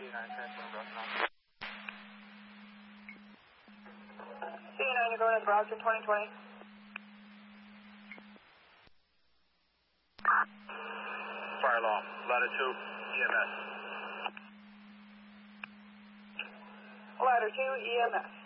you're going to Brownston 2020. Fire alarm, ladder 2, EMS. Ladder 2, EMS.